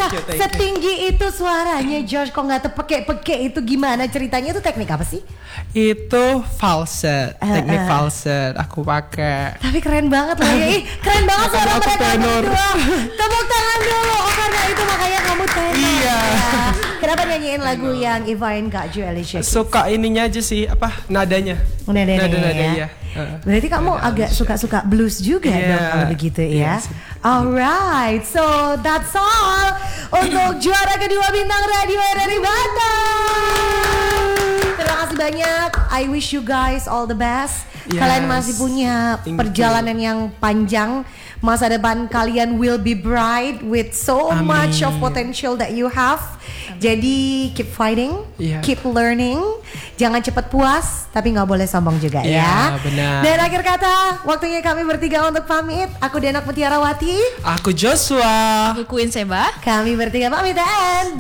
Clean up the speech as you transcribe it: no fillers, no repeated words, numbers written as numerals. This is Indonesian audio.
bisa Thank you. setinggi itu suaranya Josh, kok nggak terpeke-peke itu gimana ceritanya? Itu teknik apa sih? Itu falset, teknik falset aku pakai. Tapi keren banget loh ya. Keren banget suara Aku mereka tenor. berdua. Tepuk tangan dulu. Oh karena itu makanya kamu tenor. Iya. Ya. Kenapa nyanyiin lagu yang If I Ain't Got You, Alicia Keys? Suka ininya aja sih, nadanya. Nada-nada ya. Berarti kamu agak suka-suka blues juga dong kalau begitu ya. Alright, so that's all untuk juara kedua Bintang Radio dari Batam. Terima kasih banyak. I wish you guys all the best. Kalian masih punya perjalanan yang panjang. Masa depan kalian will be bright with so much of potential that you have. Jadi keep fighting, keep learning. Jangan cepat puas, tapi nggak boleh sombong juga ya. Benar. Dan akhir kata, waktunya kami bertiga untuk pamit. Aku Denak Mutiarawati. Aku Joshua. Aku Queen Seba. Kami bertiga pamit dan